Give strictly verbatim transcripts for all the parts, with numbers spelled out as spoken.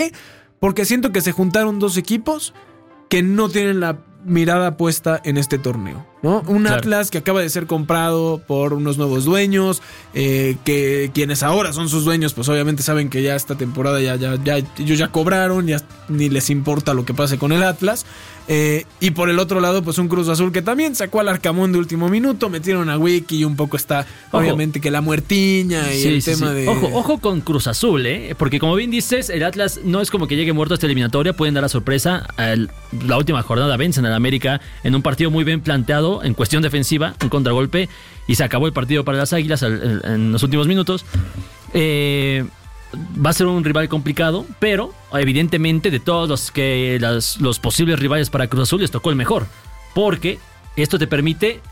Porque siento que se juntaron dos equipos que no tienen la mirada puesta en este torneo, ¿no? Un claro. Atlas que acaba de ser comprado por unos nuevos dueños, eh, que quienes ahora son sus dueños, pues obviamente saben que ya esta temporada ya, ya, ya ellos ya cobraron, ya ni les importa lo que pase con el Atlas. Eh, y por el otro lado, pues un Cruz Azul que también sacó al Arcamón de último minuto, metieron a Wiki y un poco está, ojo. Obviamente, que la muertiña y sí, el sí, tema sí. de... Ojo, ojo con Cruz Azul, ¿eh? Porque como bien dices, el Atlas no es como que llegue muerto a esta eliminatoria, pueden dar la sorpresa. El, la última jornada vencen al América en un partido muy bien planteado, en cuestión defensiva, un contragolpe, y se acabó el partido para las Águilas en, en los últimos minutos. Eh... Va a ser un rival complicado, pero evidentemente de todos los que las, los posibles rivales para Cruz Azul les tocó el mejor, porque esto te permite,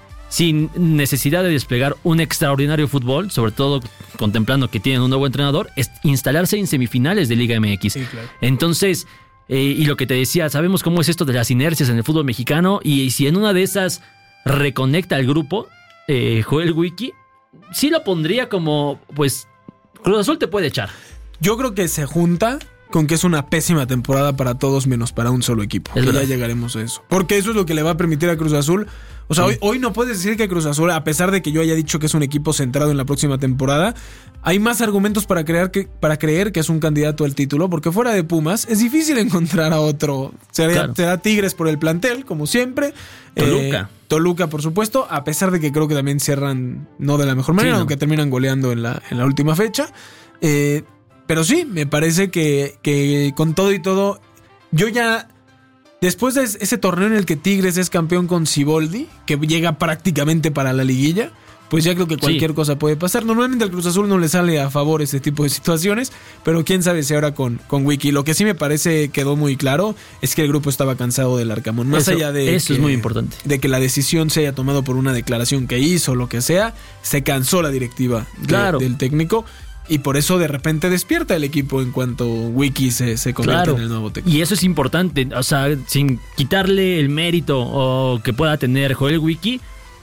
sin necesidad de desplegar un extraordinario fútbol, sobre todo contemplando que tienen un nuevo entrenador, es instalarse en semifinales de Liga M X. Sí, claro. Entonces, eh, y lo que te decía, sabemos cómo es esto de las inercias en el fútbol mexicano, y si en una de esas reconecta al grupo, eh, Joel Wiki, sí lo pondría como, pues, Cruz Azul te puede echar. Yo creo que se junta con que es una pésima temporada para todos menos para un solo equipo. Es que ya llegaremos a eso. Porque eso es lo que le va a permitir a Cruz Azul. O sea, sí. hoy, hoy no puedes decir que Cruz Azul, a pesar de que yo haya dicho que es un equipo centrado en la próxima temporada, hay más argumentos para creer que, para creer que es un candidato al título, porque fuera de Pumas es difícil encontrar a otro. Será, claro. será Tigres por el plantel, como siempre. Toluca. Eh, Toluca, por supuesto, a pesar de que creo que también cierran no de la mejor manera, sí, no. aunque terminan goleando en la, en la última fecha. Eh, pero sí, me parece que, que con todo y todo, yo ya... Después de ese torneo en el que Tigres es campeón con Siboldi, que llega prácticamente para la liguilla, pues ya creo que cualquier sí. cosa puede pasar. Normalmente al Cruz Azul no le sale a favor ese tipo de situaciones, pero quién sabe si ahora con, con Wiki. Lo que sí me parece quedó muy claro es que el grupo estaba cansado del Arcamón. Más eso, allá de eso que, es muy importante. de que la decisión se haya tomado por una declaración que hizo o lo que sea, se cansó la directiva de, claro. del técnico. Y por eso de repente despierta el equipo en cuanto Wiki se, se convierte claro. en el nuevo técnico. Y eso es importante, o sea, sin quitarle el mérito o que pueda tener Joel Wiki,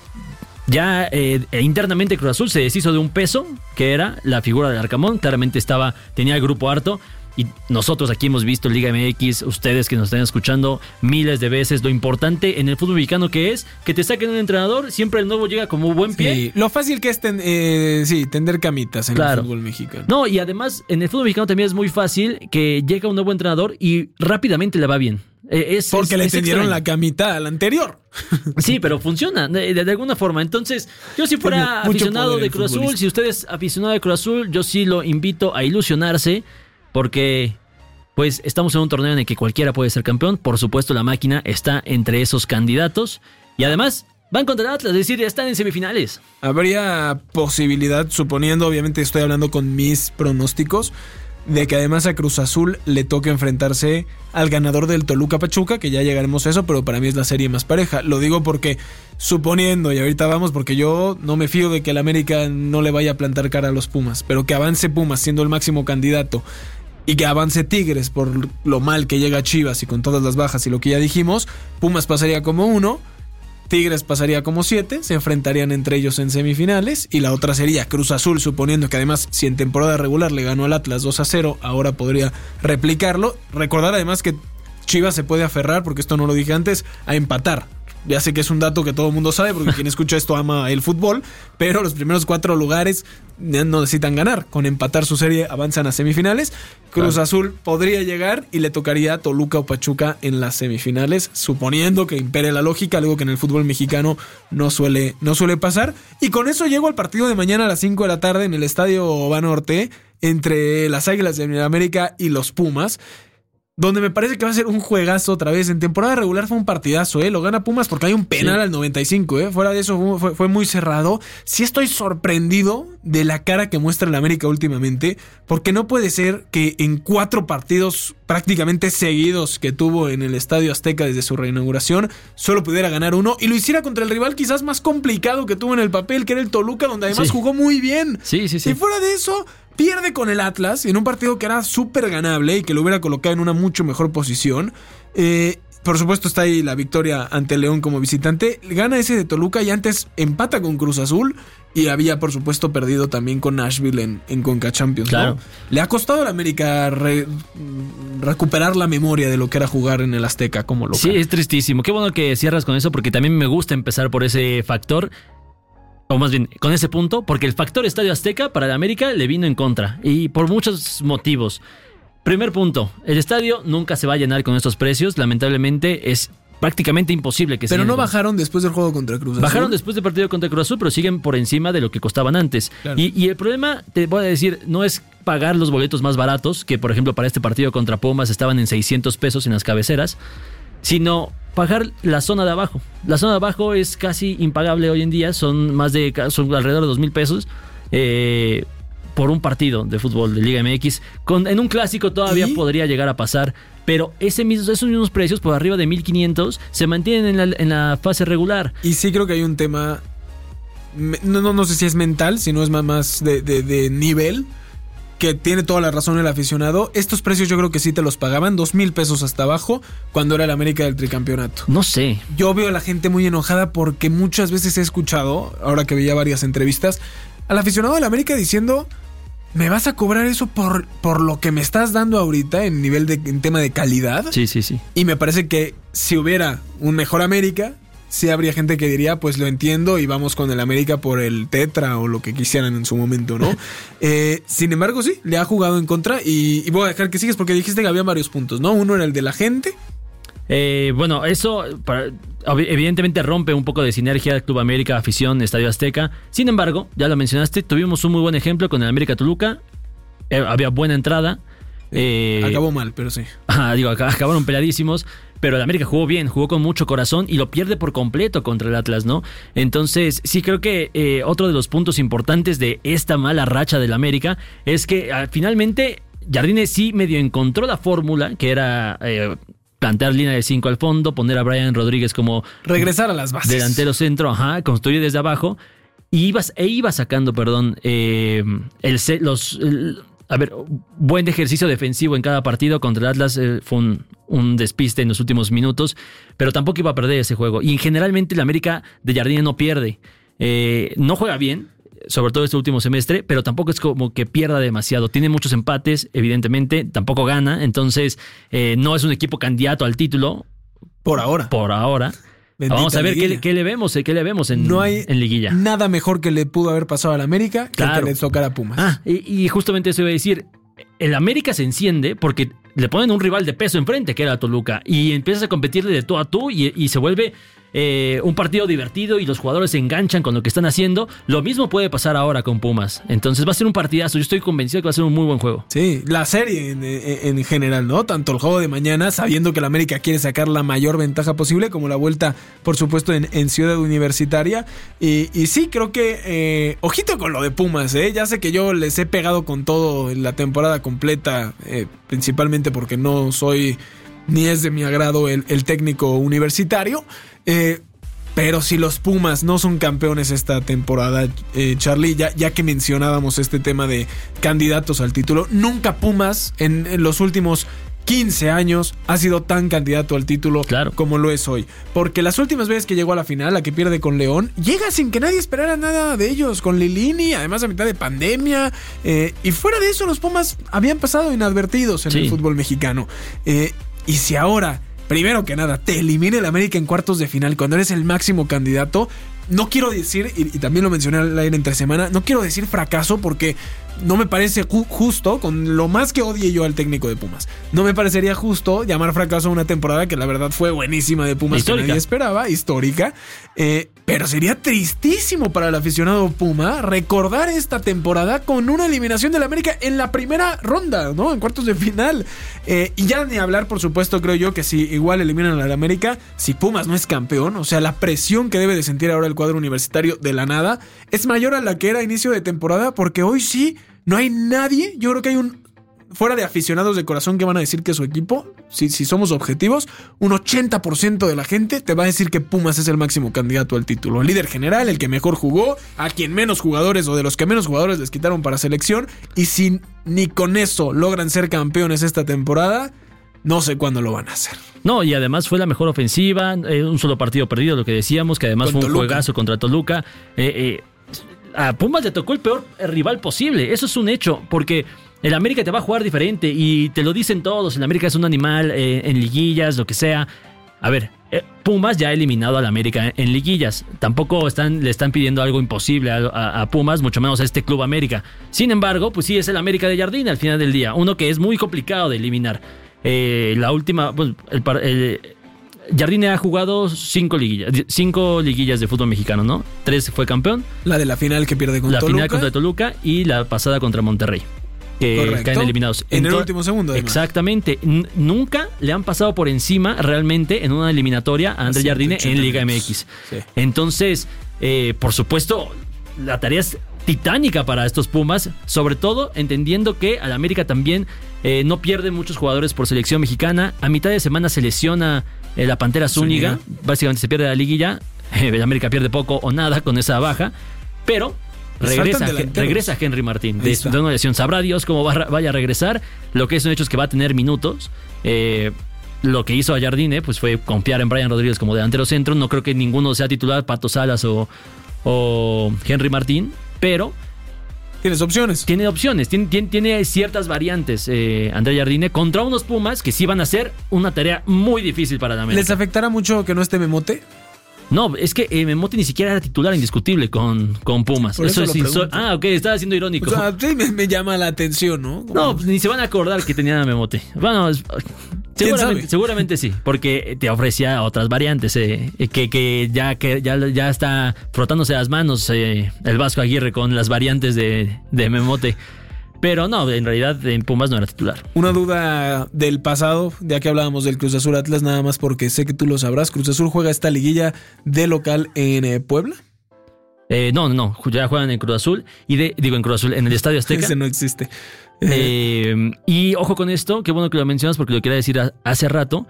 ya eh, internamente Cruz Azul se deshizo de un peso que era la figura del Arcamón. Claramente estaba, tenía el grupo harto. Y nosotros aquí hemos visto Liga M X, ustedes que nos están escuchando miles de veces, lo importante en el fútbol mexicano que es que te saquen un entrenador, siempre el nuevo llega como buen pie. Sí, lo fácil que es ten, eh, sí, tender camitas en claro. el fútbol mexicano. No, y además en el fútbol mexicano también es muy fácil que llega un nuevo entrenador y rápidamente le va bien. Es, Porque es, le es tendieron extraño. la camita al anterior. Sí, pero funciona de, de alguna forma. Entonces, yo si fuera aficionado de Cruz Azul, si usted es aficionado de Cruz Azul, yo sí lo invito a ilusionarse. Porque, pues, estamos en un torneo en el que cualquiera puede ser campeón. Por supuesto, la máquina está entre esos candidatos. Y además, van contra el Atlas, es decir, ya están en semifinales. Habría posibilidad, suponiendo, obviamente estoy hablando con mis pronósticos, de que además a Cruz Azul le toque enfrentarse al ganador del Toluca Pachuca, que ya llegaremos a eso, pero para mí es la serie más pareja. Lo digo porque, suponiendo, y ahorita vamos, porque yo no me fío de que el América no le vaya a plantar cara a los Pumas, pero que avance Pumas siendo el máximo candidato, y que avance Tigres por lo mal que llega Chivas y con todas las bajas y lo que ya dijimos, Pumas pasaría como uno, Tigres pasaría como siete, se enfrentarían entre ellos en semifinales, y la otra sería Cruz Azul, suponiendo que además si en temporada regular le ganó al Atlas dos a cero, ahora podría replicarlo. Recordar además que Chivas se puede aferrar, porque esto no lo dije antes, a empatar. Ya sé que es un dato que todo el mundo sabe, porque quien escucha esto ama el fútbol, pero los primeros cuatro lugares no necesitan ganar. Con empatar su serie avanzan a semifinales. Cruz claro. Azul podría llegar y le tocaría a Toluca o Pachuca en las semifinales, suponiendo que impere la lógica, algo que en el fútbol mexicano no suele, no suele pasar. Y con eso llego al partido de mañana a las cinco de la tarde en el Estadio Banorte, entre las Águilas de América y los Pumas, donde me parece que va a ser un juegazo otra vez. En temporada regular fue un partidazo, ¿eh? Lo gana Pumas porque hay un penal sí. al noventa y cinco, ¿eh? Fuera de eso fue, fue muy cerrado. Sí estoy sorprendido de la cara que muestra el América últimamente, porque no puede ser que en cuatro partidos prácticamente seguidos que tuvo en el Estadio Azteca desde su reinauguración, solo pudiera ganar uno, y lo hiciera contra el rival quizás más complicado que tuvo en el papel, que era el Toluca, donde además sí. jugó muy bien. Sí, sí, sí. Y fuera de eso, pierde con el Atlas en un partido que era súper ganable y que lo hubiera colocado en una mucho mejor posición. Eh, por supuesto está ahí la victoria ante León como visitante. Gana ese de Toluca y antes empata con Cruz Azul y había, por supuesto, perdido también con Nashville en, en Conca Champions, claro. ¿no? Le ha costado al América re, recuperar la memoria de lo que era jugar en el Azteca como local. Sí, es tristísimo. Qué bueno que cierras con eso, porque también me gusta empezar por ese factor, o más bien, con ese punto, porque el factor Estadio Azteca para el América le vino en contra, y por muchos motivos. Primer punto, el estadio nunca se va a llenar con estos precios, lamentablemente es prácticamente imposible que se Pero no llene. bajaron después del juego contra Cruz Azul. Bajaron después del partido contra Cruz Azul, pero siguen por encima de lo que costaban antes. Claro. Y, y el problema, te voy a decir, no es pagar los boletos más baratos, que por ejemplo para este partido contra Pumas estaban en seiscientos pesos en las cabeceras, sino pagar la zona de abajo. La zona de abajo es casi impagable hoy en día, son más de son alrededor de dos mil pesos. Eh... por un partido de fútbol de Liga M X. Con, en un clásico todavía ¿Y? podría llegar a pasar, pero ese mismo, esos mismos precios por arriba de mil quinientos se mantienen en la, en la fase regular. Y sí creo que hay un tema, no, no, no sé si es mental, sino es más de, de, de nivel, que tiene toda la razón el aficionado. Estos precios yo creo que sí te los pagaban, dos mil pesos hasta abajo, cuando era el América del tricampeonato. No sé. Yo veo a la gente muy enojada porque muchas veces he escuchado, ahora que veía varias entrevistas, al aficionado del América diciendo: ¿me vas a cobrar eso por, por lo que me estás dando ahorita en nivel de en tema de calidad? Sí, sí, sí. Y me parece que si hubiera un mejor América, sí habría gente que diría, pues lo entiendo y vamos con el América por el Tetra o lo que quisieran en su momento, ¿no? eh, sin embargo, sí, le ha jugado en contra y, y voy a dejar que sigas porque dijiste que había varios puntos, ¿no? Uno era el de la gente. Eh, bueno, eso para, evidentemente rompe un poco de sinergia Club América, afición, Estadio Azteca. Sin embargo, ya lo mencionaste, tuvimos un muy buen ejemplo con el América Toluca. Eh, había buena entrada. Eh, eh, acabó mal, pero sí. Ah, digo, acabaron peladísimos. Pero el América jugó bien, jugó con mucho corazón y lo pierde por completo contra el Atlas, ¿no? Entonces, sí creo que eh, otro de los puntos importantes de esta mala racha del América es que ah, finalmente Jardine sí medio encontró la fórmula, que era Eh, plantear línea de cinco al fondo, poner a Brian Rodríguez como regresar a las bases, delantero centro, ajá, construir desde abajo, y iba, e iba sacando, perdón, eh, el, los, el, a ver, buen ejercicio defensivo en cada partido. Contra el Atlas eh, fue un, un despiste en los últimos minutos, pero tampoco iba a perder ese juego. Y generalmente el América de Jardine no pierde, eh, no juega bien, sobre todo este último semestre, pero tampoco es como que pierda demasiado. Tiene muchos empates, evidentemente, tampoco gana, entonces eh, no es un equipo candidato al título. Por ahora. Por ahora. Bendita Vamos a ver qué, qué le vemos, qué le vemos en, no hay en liguilla. Nada mejor que le pudo haber pasado al América que claro. que le tocara a Pumas. Ah, y, y justamente eso iba a decir. El América se enciende porque le ponen un rival de peso enfrente, que era Toluca, y empiezas a competirle de tú a tú y, y se vuelve eh, un partido divertido y los jugadores se enganchan con lo que están haciendo. Lo mismo puede pasar ahora con Pumas. Entonces va a ser un partidazo. Yo estoy convencido que va a ser un muy buen juego. Sí, la serie en, en, en general, ¿no? Tanto el juego de mañana, sabiendo que el América quiere sacar la mayor ventaja posible, como la vuelta, por supuesto, en, en Ciudad Universitaria. Y, y sí, creo que eh, ojito con lo de Pumas, ¿eh? Ya sé que yo les he pegado con todo en la temporada completa, eh, principalmente porque no soy ni es de mi agrado el, el técnico universitario. Eh, pero si los Pumas no son campeones esta temporada, eh, Charlie, ya, ya que mencionábamos este tema de candidatos al título, nunca Pumas en, en los últimos quince años ha sido tan candidato al título claro. como lo es hoy. Porque las últimas veces que llegó a la final, la que pierde con León, llega sin que nadie esperara nada de ellos, con Lilini, además a mitad de pandemia. Eh, y fuera de eso, los Pumas habían pasado inadvertidos en sí. el fútbol mexicano. Eh, y si ahora, primero que nada, te elimina el América en cuartos de final cuando eres el máximo candidato, no quiero decir, y, y también lo mencioné al aire entre semana, no quiero decir fracaso porque no me parece ju- justo, con lo más que odie yo al técnico de Pumas, no me parecería justo llamar fracaso a una temporada que la verdad fue buenísima de Pumas, histórica. Que nadie esperaba, histórica, eh, pero sería tristísimo para el aficionado Puma recordar esta temporada con una eliminación del América en la primera ronda, ¿no? En cuartos de final. Eh, y ya ni hablar, por supuesto, creo yo que si igual eliminan al América, si Pumas no es campeón, o sea, la presión que debe de sentir ahora el cuadro universitario de la nada es mayor a la que era a inicio de temporada, porque hoy sí no hay nadie, yo creo que hay un, fuera de aficionados de corazón que van a decir que su equipo, si, si somos objetivos, un ochenta por ciento de la gente te va a decir que Pumas es el máximo candidato al título, el líder general, el que mejor jugó, a quien menos jugadores o de los que menos jugadores les quitaron para selección, y si ni con eso logran ser campeones esta temporada, no sé cuándo lo van a hacer. No, y además fue la mejor ofensiva, eh, un solo partido perdido, lo que decíamos, que además Con fue un Toluca. juegazo contra Toluca. Eh, eh, a Pumas le tocó el peor rival posible. Eso es un hecho, porque el América te va a jugar diferente y te lo dicen todos. El América es un animal eh, en liguillas, lo que sea. A ver, eh, Pumas ya ha eliminado al América en, en liguillas. Tampoco están, le están pidiendo algo imposible a, a, a Pumas, mucho menos a este Club América. Sin embargo, pues sí, es el América de Jardine al final del día. Uno que es muy complicado de eliminar. Eh, la última, pues, el, el, Jardine ha jugado cinco liguillas, cinco liguillas de fútbol mexicano, ¿no? Tres fue campeón. La de la final que pierde contra la Toluca. La final contra Toluca y la pasada contra Monterrey. Que Correcto. caen eliminados. En Entonces, el último segundo, además. Exactamente. N- nunca le han pasado por encima realmente en una eliminatoria a André Jardine en Liga M X. Sí. Entonces, eh, por supuesto, la tarea es titánica para estos Pumas, sobre todo entendiendo que al América también eh, no pierde muchos jugadores por selección mexicana. A mitad de semana se lesiona eh, la Pantera Zúñiga, básicamente se pierde la liguilla. Eh, el América pierde poco o nada con esa baja, pero regresa, regresa Henry Martín de, de una lesión. Sabrá Dios cómo va, vaya a regresar. Lo que es un hecho es que va a tener minutos. Eh, lo que hizo a Jardine pues fue confiar en Brian Rodríguez como delantero centro. No creo que ninguno sea titular, Pato Salas o, o Henry Martín, pero tienes opciones. Tiene opciones, tiene, tiene, tiene ciertas variantes eh, André Jardine contra unos Pumas que sí van a ser una tarea muy difícil para la América. ¿Les afectará mucho que no esté Memote? No, es que eh, Memote ni siquiera era titular indiscutible con, con Pumas. Por eso, eso es insol- Ah, ok, estaba siendo irónico. O sea, sí me, me llama la atención, ¿no? Como... No, pues, ni se van a acordar que tenían a Memote. Bueno, es, seguramente, seguramente sí, porque te ofrecía otras variantes, eh, que, que, ya, que ya, ya está frotándose las manos eh, el Vasco Aguirre con las variantes de, de Memote. Pero no, en realidad en Pumas no era titular. Una duda del pasado, ya que hablábamos del Cruz Azul Atlas, nada más porque sé que tú lo sabrás. ¿Cruz Azul juega esta liguilla de local en eh, Puebla? Eh, no, no, ya juegan en Cruz Azul. Y de, digo, en Cruz Azul, en el Estadio Azteca. Ese no existe. Eh, y ojo con esto, qué bueno que lo mencionas porque lo quería decir a, hace rato.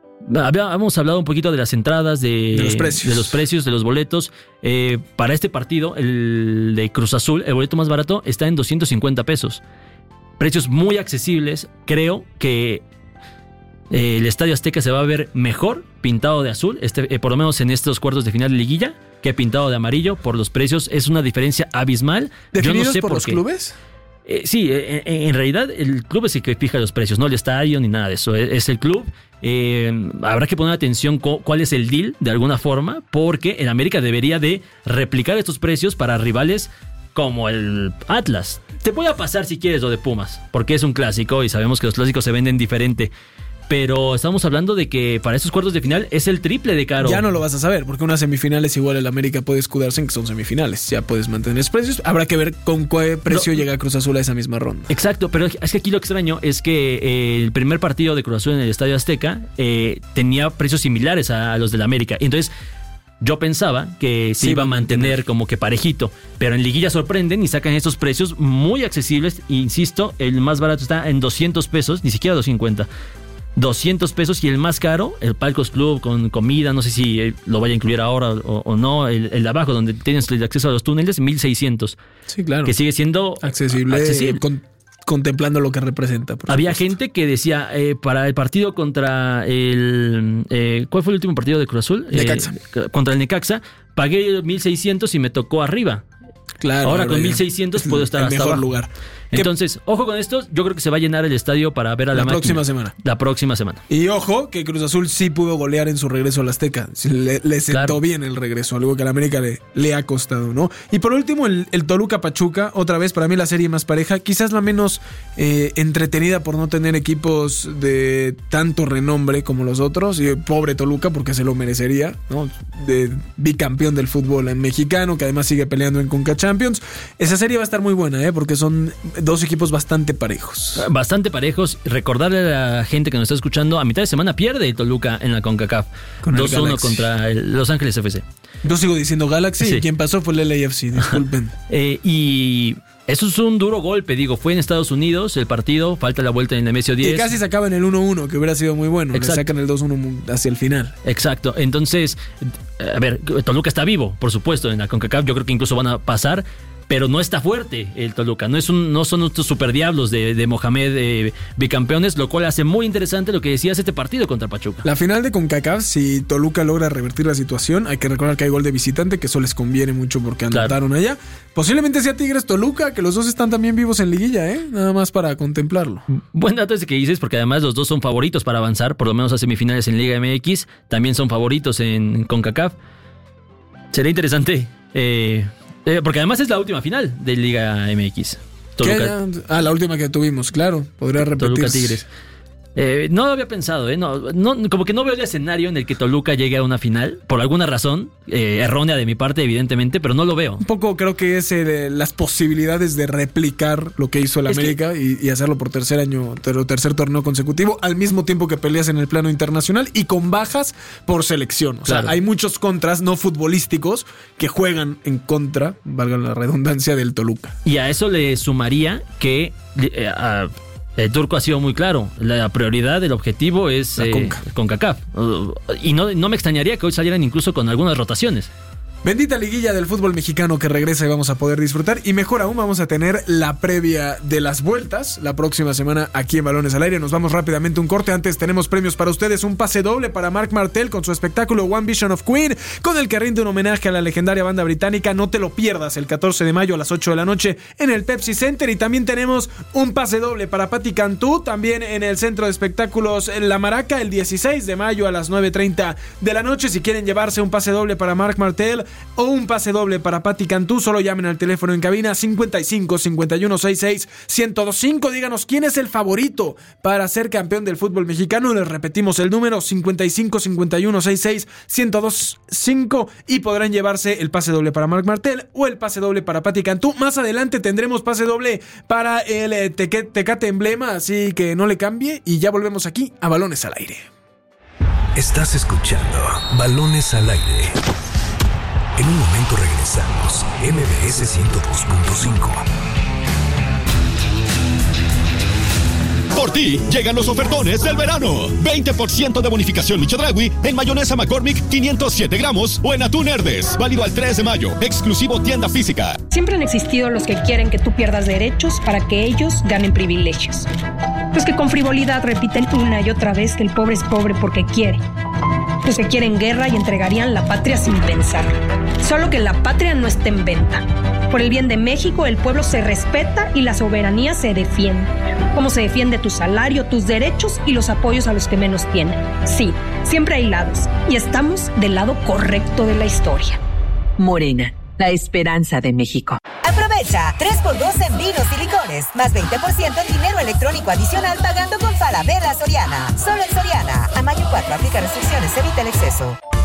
Habíamos hablado un poquito de las entradas, de, de, los, precios. de los precios, de los boletos. Eh, para este partido, el de Cruz Azul, el boleto más barato está en doscientos cincuenta pesos. Precios muy accesibles. Creo que eh, el Estadio Azteca se va a ver mejor pintado de azul, este, eh, por lo menos en estos cuartos de final de liguilla, que pintado de amarillo. Por los precios es una diferencia abismal. ¿Definidos Yo no sé por, por los qué. clubes? Eh, sí, eh, en realidad el club es el que fija los precios, no el estadio ni nada de eso. Es, es el club. Eh, habrá que poner atención cu- cuál es el deal de alguna forma, porque el América debería de replicar estos precios para rivales como el Atlas. Te voy a pasar si quieres lo de Pumas, porque es un clásico y sabemos que los clásicos se venden diferente. Pero estamos hablando de que para estos cuartos de final es el triple de caro. Ya no lo vas a saber, porque unas semifinales igual el América puede escudarse en que son semifinales. Ya puedes mantener esos precios. Habrá que ver con qué precio no, llega Cruz Azul a esa misma ronda. Exacto, pero es que aquí lo extraño es que eh, el primer partido de Cruz Azul en el Estadio Azteca eh, tenía precios similares a, a los del América. Entonces yo pensaba que se sí, iba a mantener como que parejito, pero en liguilla sorprenden y sacan estos precios muy accesibles. Insisto, el más barato está en doscientos pesos, ni siquiera doscientos cincuenta. doscientos pesos y el más caro, el Palcos Club con comida, no sé si lo vaya a incluir ahora o, o no, el, el de abajo donde tienes el acceso a los túneles, mil seiscientos. Sí, claro. Que sigue siendo accesible, accesible. Con, contemplando lo que representa. Había supuesto. gente que decía, eh, para el partido contra el... Eh, ¿cuál fue el último partido de Cruz Azul? Necaxa. Eh, contra el Necaxa, pagué mil seiscientos y me tocó arriba. Claro. Ahora con mil seiscientos puedo estar el hasta mejor abajo. lugar. Entonces, ojo con esto, yo creo que se va a llenar el estadio para ver a la, la máquina. próxima semana. La próxima semana. Y ojo, que Cruz Azul sí pudo golear en su regreso al Azteca. Le, le sentó claro. bien el regreso, algo que a la América le, le ha costado, ¿no? Y por último, el, el Toluca Pachuca, otra vez para mí la serie más pareja, quizás la menos eh, entretenida por no tener equipos de tanto renombre como los otros. Y pobre Toluca, porque se lo merecería, ¿no? De bicampeón del fútbol mexicano, que además sigue peleando en Conca Champions. Esa serie va a estar muy buena, ¿eh? Porque son dos equipos bastante parejos. Bastante parejos. Recordarle a la gente que nos está escuchando, a mitad de semana pierde Toluca en la CONCACAF. dos uno contra el Los Ángeles F C. Yo sigo diciendo Galaxy sí. y quien pasó fue el L A F C, disculpen. eh, y eso es un duro golpe, digo. Fue en Estados Unidos el partido, falta la vuelta en el Nemesio diez. Y casi se acaba en el uno uno, que hubiera sido muy bueno. Exacto. Le sacan el dos uno hacia el final. Exacto. Entonces, a ver, Toluca está vivo, por supuesto, en la CONCACAF. Yo creo que incluso van a pasar. pero no está fuerte el Toluca. No, es un, no son estos super diablos de, de Mohamed eh, bicampeones, lo cual hace muy interesante lo que decías este partido contra Pachuca. La final de CONCACAF, si Toluca logra revertir la situación, hay que recordar que hay gol de visitante, que eso les conviene mucho porque anotaron claro. allá. Posiblemente sea Tigres Toluca, que los dos están también vivos en liguilla, ¿eh? Nada más para contemplarlo. Buen dato ese que dices, porque además los dos son favoritos para avanzar, por lo menos a semifinales en Liga M X, también son favoritos en CONCACAF. Sería interesante, eh, eh, porque además es la última final de Liga M X. Toluca, ah, la última que tuvimos, claro, podría repetirse. Toluca Tigres. Eh, no lo había pensado, ¿eh? No, no, como que no veo el escenario en el que Toluca llegue a una final, por alguna razón, eh, errónea de mi parte, evidentemente, pero no lo veo. Un poco creo que es eh, las posibilidades de replicar lo que hizo el es América que... y, y hacerlo por tercer año, ter- tercer torneo consecutivo, al mismo tiempo que peleas en el plano internacional y con bajas por selección. O claro. sea, hay muchos contras no futbolísticos que juegan en contra, valga la redundancia, del Toluca. Y a eso le sumaría que... Eh, a, El turco ha sido muy claro. La prioridad, el objetivo es eh, CONCACAF. Y no, no me extrañaría que hoy salieran incluso con algunas rotaciones. Bendita liguilla del fútbol mexicano que regresa y vamos a poder disfrutar. Y mejor aún, vamos a tener la previa de las vueltas la próxima semana aquí en Balones al Aire. Nos vamos rápidamente a un corte. Antes tenemos premios para ustedes. Un pase doble para Marc Martel con su espectáculo One Vision of Queen, con el que rinde un homenaje a la legendaria banda británica. No te lo pierdas el catorce de mayo a las ocho de la noche en el Pepsi Center. Y también tenemos un pase doble para Patti Cantú, también en el Centro de Espectáculos La Maraca, el dieciséis de mayo a las nueve treinta de la noche. Si quieren llevarse un pase doble para Marc Martel o un pase doble para Patti Cantú, solo llamen al teléfono en cabina cincuenta y cinco, cincuenta y uno, sesenta y seis, ciento veinticinco. Díganos quién es el favorito para ser campeón del fútbol mexicano. Les repetimos el número cincuenta y cinco, cincuenta y uno, sesenta y seis, ciento veinticinco y podrán llevarse el pase doble para Marc Martel o el pase doble para Patti Cantú. Más adelante tendremos pase doble para el eh, Teque, Tecate Emblema, así que no le cambie y ya volvemos aquí a Balones al Aire. Estás escuchando Balones al Aire. En un momento regresamos. M B S ciento dos punto cinco. Por ti, llegan los ofertones del verano. veinte por ciento de bonificación Michodragui en mayonesa McCormick quinientos siete gramos o en atún Herdes. Válido al tres de mayo. Exclusivo tienda física. Siempre han existido los que quieren que tú pierdas derechos para que ellos ganen privilegios. Los que con frivolidad repiten una y otra vez que el pobre es pobre porque quiere. Los que quieren guerra y entregarían la patria sin pensar. Solo que la patria no está en venta. Por el bien de México, el pueblo se respeta y la soberanía se defiende. Como se defiende tu salario, tus derechos y los apoyos a los que menos tienen. Sí, siempre hay lados. Y estamos del lado correcto de la historia. Morena, la esperanza de México. Aprovecha tres por dos en vinos y licores, más veinte por ciento en dinero electrónico adicional pagando con Falabella Soriana. Solo en Soriana. A mayo cuatro, aplica restricciones, evita el exceso.